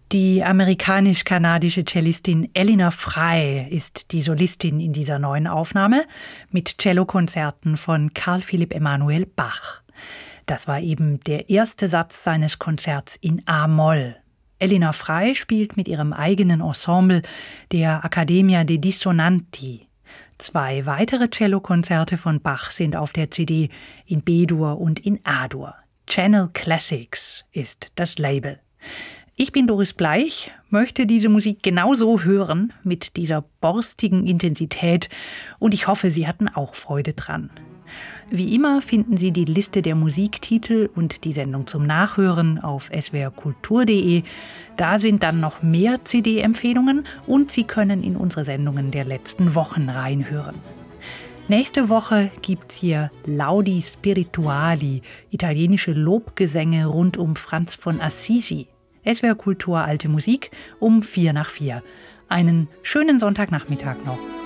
Die amerikanisch-kanadische Cellistin Elina Frey ist die Solistin in dieser neuen Aufnahme mit Cellokonzerten von Carl Philipp Emanuel Bach. Das war eben der erste Satz seines Konzerts in A-Moll. Elina Frey spielt mit ihrem eigenen Ensemble, der Accademia dei Dissonanti. 2 weitere Cellokonzerte von Bach sind auf der CD in B-Dur und in A-Dur. Channel Classics ist das Label. Ich bin Doris Bleich, möchte diese Musik genauso hören, mit dieser borstigen Intensität, und ich hoffe, Sie hatten auch Freude dran. Wie immer finden Sie die Liste der Musiktitel und die Sendung zum Nachhören auf swrkultur.de. Da sind dann noch mehr CD-Empfehlungen und Sie können in unsere Sendungen der letzten Wochen reinhören. Nächste Woche gibt's hier Laudi Spirituali, italienische Lobgesänge rund um Franz von Assisi. SWR Kultur Alte Musik um 3:45. Einen schönen Sonntagnachmittag noch.